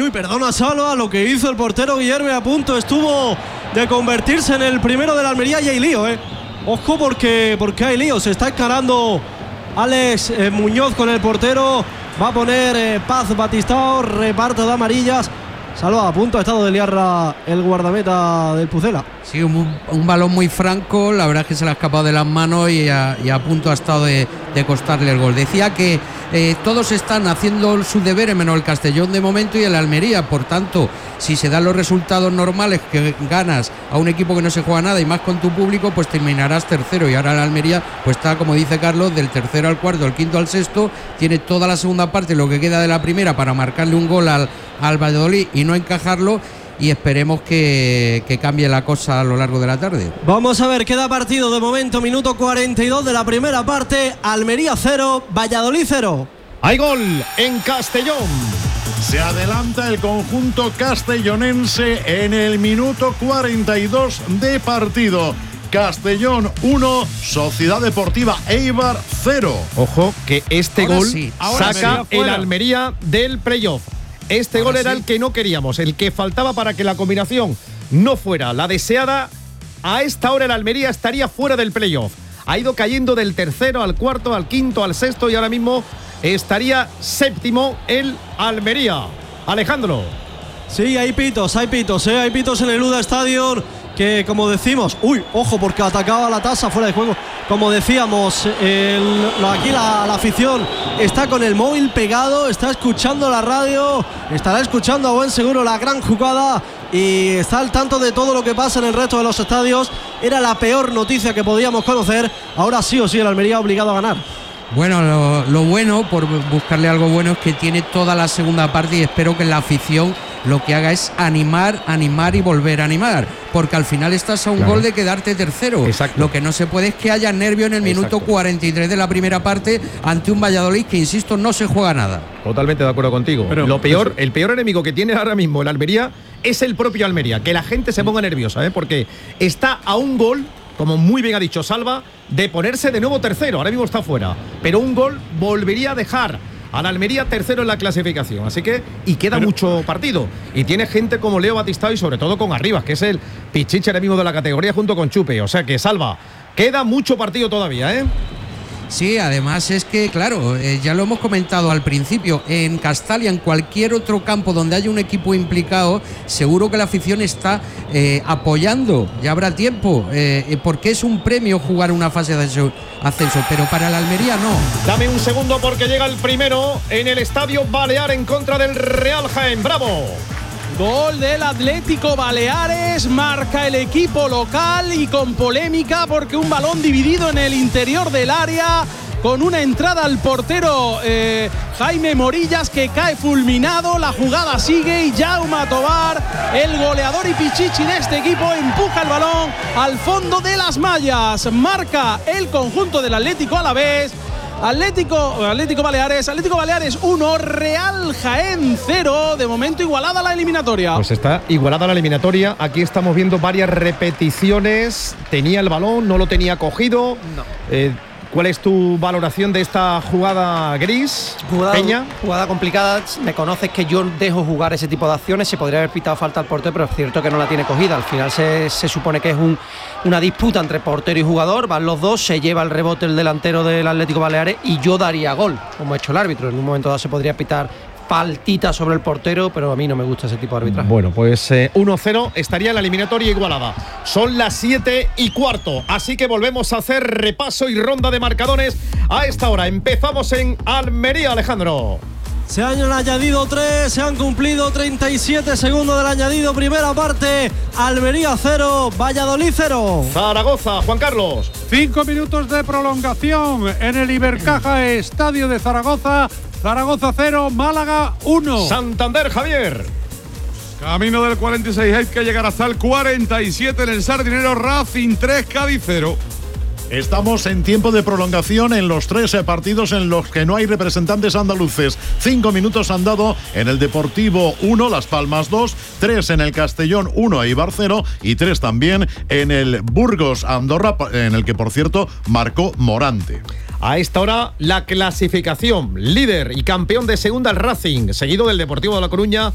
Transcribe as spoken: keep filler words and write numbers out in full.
uy, perdona Salva, lo que hizo el portero Guillermo a punto estuvo de convertirse en el primero de la Almería y hay lío, eh. Ojo porque, porque hay lío, se está encarando Alex eh, Muñoz con el portero, va a poner eh, Paz Batistao, reparto de amarillas. Salva, a punto ha estado de liarra el guardameta del Pucela. Sí, un, un balón muy franco, la verdad es que se le ha escapado de las manos y a, y a punto ha estado de, de costarle el gol. Decía que eh, todos están haciendo sus deberes menos el Castellón de momento y el Almería, por tanto, si se dan los resultados normales que ganas a un equipo que no se juega nada y más con tu público, pues terminarás tercero y ahora el Almería pues está, como dice Carlos, del tercero al cuarto, del quinto al sexto, tiene toda la segunda parte, lo que queda de la primera para marcarle un gol al, al Valladolid y no encajarlo, y esperemos que, que cambie la cosa a lo largo de la tarde. Vamos a ver, queda partido de momento, minuto cuarenta y dos de la primera parte, Almería cero, Valladolid cero. Hay gol en Castellón. Se adelanta el conjunto castellonense en el minuto cuarenta y dos de partido. Castellón uno, Sociedad Deportiva Eibar cero. Ojo que este Ahora gol sí. Ahora saca Almería el Almería del playoff. Este Ahora gol era sí. el que no queríamos, el que faltaba para que la combinación no fuera la deseada. A esta hora el Almería estaría fuera del playoff. Ha ido cayendo del tercero al cuarto, al quinto, al sexto y ahora mismo estaría séptimo el Almería. Alejandro. Sí, hay pitos, hay pitos, ¿eh? Hay pitos en el U D A Stadium que, como decimos, uy, ojo, porque atacaba la tasa fuera de juego. Como decíamos, el, aquí la, la afición está con el móvil pegado, está escuchando la radio, estará escuchando a buen seguro la gran jugada y está al tanto de todo lo que pasa en el resto de los estadios. Era la peor noticia que podíamos conocer. Ahora sí o sí el Almería obligado a ganar. Bueno, lo, lo bueno, por buscarle algo bueno, es que tiene toda la segunda parte y espero que la afición lo que haga es animar, animar y volver a animar, porque al final estás a un Claro. gol de quedarte tercero. Exacto. Lo que no se puede es que haya nervio en el minuto Exacto. cuarenta y tres de la primera parte ante un Valladolid que, insisto, no se juega nada. Totalmente de acuerdo contigo. Pero, lo peor, eso. el peor enemigo que tiene ahora mismo el Almería es el propio Almería, que la gente se ponga nerviosa, ¿eh? Porque está a un gol, como muy bien ha dicho Salva, de ponerse de nuevo tercero. Ahora mismo está fuera, pero un gol volvería a dejar al Almería tercero en la clasificación. Así que, y queda Pero, mucho partido. Y tiene gente como Leo Batistao y sobre todo con Arribas, que es el pichiche ahora mismo de la categoría junto con Chupe. O sea que, Salva, queda mucho partido todavía, ¿eh? Sí, además es que, claro, eh, ya lo hemos comentado al principio, en Castalia, en cualquier otro campo donde haya un equipo implicado, seguro que la afición está eh, apoyando, ya habrá tiempo, eh, porque es un premio jugar una fase de ascenso, ascenso, pero para la Almería no. Dame un segundo porque llega el primero en el Estadio Balear en contra del Real Jaén. ¡Bravo! Gol del Atlético Baleares, marca el equipo local y con polémica porque un balón dividido en el interior del área con una entrada al portero eh, Jaime Morillas que cae fulminado. La jugada sigue y Jaume Tobar, el goleador y pichichi de este equipo, empuja el balón al fondo de las mallas. Marca el conjunto del Atlético Alavés. Atlético, Atlético Baleares, Atlético Baleares uno, Real Jaén cero. De momento igualada la eliminatoria. Pues está igualada la eliminatoria. Aquí estamos viendo varias repeticiones. Tenía el balón, no lo tenía cogido. No. Eh, ¿Cuál es tu valoración de esta jugada, Gris? Jugada, Peña. jugada complicada. Me conoces que yo dejo jugar ese tipo de acciones. Se podría haber pitado falta al portero, pero es cierto que no la tiene cogida. Al final se, se supone que es un, una disputa entre portero y jugador. Van los dos, se lleva el rebote el delantero del Atlético Baleares y yo daría gol, como ha hecho el árbitro. En un momento dado se podría pitar faltita sobre el portero, pero a mí no me gusta ese tipo de arbitraje. Bueno, pues eh, uno cero estaría en la eliminatoria igualada. Son las siete y cuarto, así que volvemos a hacer repaso y ronda de marcadores a esta hora. Empezamos en Almería, Alejandro. Se han añadido tres, se han cumplido treinta y siete segundos del añadido. Primera parte, Almería cero, Valladolid cero. Zaragoza, Juan Carlos. Cinco minutos de prolongación en el Ibercaja Estadio de Zaragoza. Zaragoza cero, Málaga uno. Santander, Javier. Camino del cuarenta y seis, hay que llegar hasta el cuarenta y siete en el Sardinero. Racing tres, Cádiz cero. Estamos en tiempo de prolongación en los tres partidos en los que no hay representantes andaluces. Cinco minutos han dado en el Deportivo uno, Las Palmas dos, tres en el Castellón uno, Eibar cero y tres también en el Burgos Andorra, en el que por cierto marcó Morante. A esta hora la clasificación, líder y campeón de segunda el Racing, seguido del Deportivo de La Coruña